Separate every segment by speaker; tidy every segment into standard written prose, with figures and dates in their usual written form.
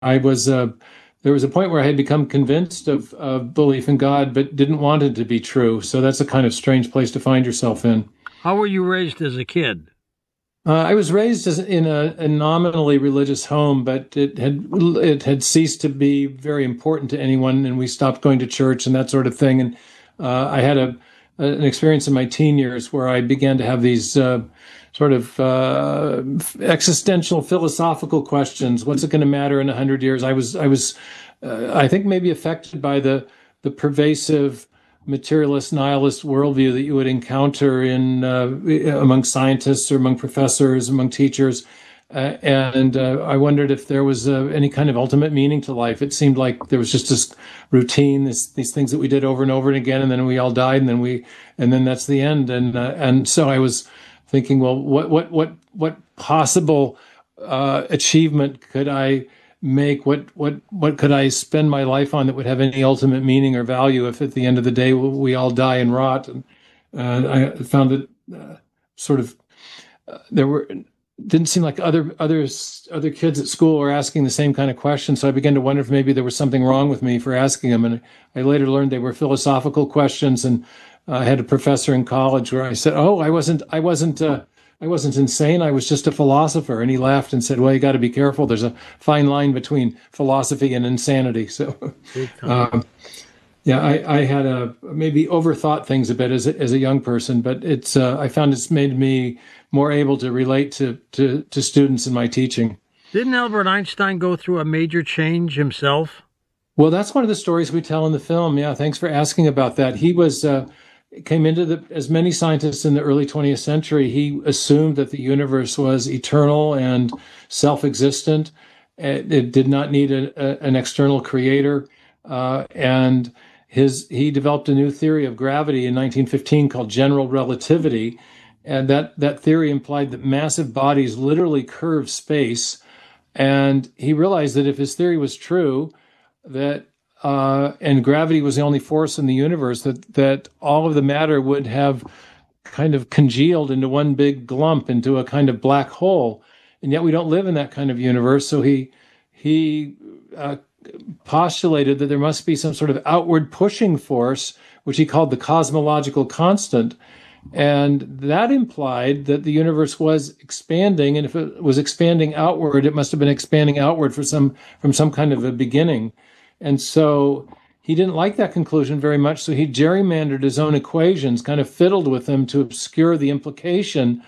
Speaker 1: I was there was a point where I had become convinced of belief in God, but didn't want it to be true. So that's a kind of strange place to find yourself in.
Speaker 2: How were you raised as a kid?
Speaker 1: I was raised in a nominally religious home, but it had ceased to be very important to anyone, and we stopped going to church and that sort of thing. And I had an experience in my teen years where I began to have these sort of existential philosophical questions. What's it going to matter in 100 years? I think maybe affected by the pervasive materialist nihilist worldview that you would encounter in among scientists or among professors, among teachers. And I wondered if there was any kind of ultimate meaning to life. It seemed like there was just this routine, these things that we did over and over and again, and then we all died, and then that's the end. And so I was thinking, well, what possible achievement could I make? What could I spend my life on that would have any ultimate meaning or value if at the end of the day we all die and rot? And I found that sort of there were didn't seem like other kids at school were asking the same kind of questions. So I began to wonder if maybe there was something wrong with me for asking them. And I later learned they were philosophical questions. And I had a professor in college where I said, "Oh, I wasn't insane. I was just a philosopher." And he laughed and said, "Well, you got to be careful. There's a fine line between philosophy and insanity." So, yeah, I had maybe overthought things a bit as a young person, but I found it's made me more able to relate to students in my teaching.
Speaker 2: Didn't Albert Einstein go through a major change himself?
Speaker 1: Well, that's one of the stories we tell in the film. Yeah, thanks for asking about that. He came into as many scientists in the early 20th century, he assumed that the universe was eternal and self-existent. It did not need an external creator. And he developed a new theory of gravity in 1915 called general relativity. And that theory implied that massive bodies literally curve space. And he realized that if his theory was true, that and gravity was the only force in the universe, that all of the matter would have kind of congealed into one big glump, into a kind of black hole. And yet we don't live in that kind of universe. So he postulated that there must be some sort of outward pushing force, which he called the cosmological constant. And that implied that the universe was expanding. And if it was expanding outward, it must have been expanding outward from some kind of a beginning. And so he didn't like that conclusion very much, so he gerrymandered his own equations, kind of fiddled with them to obscure the implication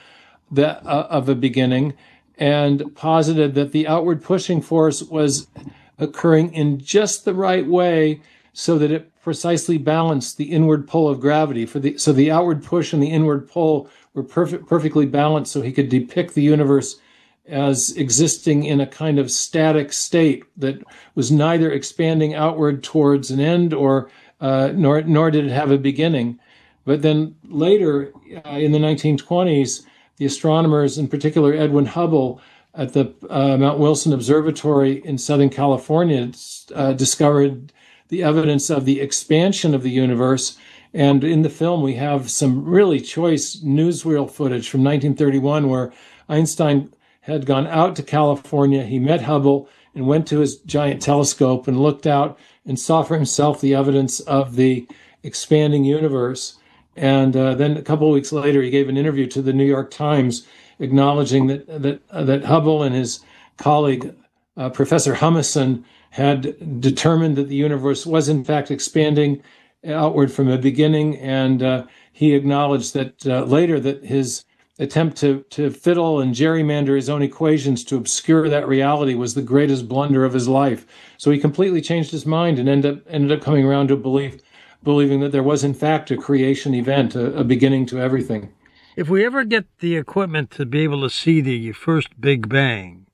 Speaker 1: of a beginning, and posited that the outward pushing force was occurring in just the right way so that it precisely balanced the inward pull of gravity. So the outward push and the inward pull were perfectly balanced, so he could depict the universe as existing in a kind of static state that was neither expanding outward towards an end or nor did it have a beginning. But then later, in the 1920s, the astronomers, in particular Edwin Hubble at the Mount Wilson Observatory in Southern California, discovered the evidence of the expansion of the universe. And in the film, we have some really choice newsreel footage from 1931 where Einstein had gone out to California. He met Hubble and went to his giant telescope and looked out and saw for himself the evidence of the expanding universe. And then a couple of weeks later, he gave an interview to the New York Times acknowledging that Hubble and his colleague, Professor Humason, had determined that the universe was in fact expanding outward from a beginning. And he acknowledged that later that his attempt to fiddle and gerrymander his own equations to obscure that reality was the greatest blunder of his life. So he completely changed his mind and ended up coming around to believing that there was in fact a creation event, a beginning to everything.
Speaker 2: If we ever get the equipment to be able to see the first Big Bang,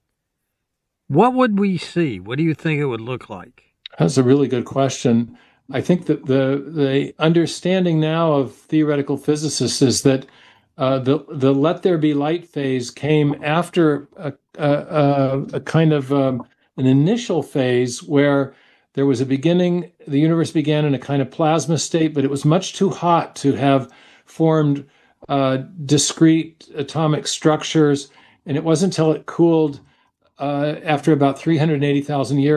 Speaker 2: what would we see? What do you think it would look like?
Speaker 1: That's a really good question. I think that the understanding now of theoretical physicists is that the let there be light phase came after a kind of an initial phase where there was a beginning. The universe began in a kind of plasma state, but it was much too hot to have formed discrete atomic structures. And it wasn't until it cooled after about 380,000 years.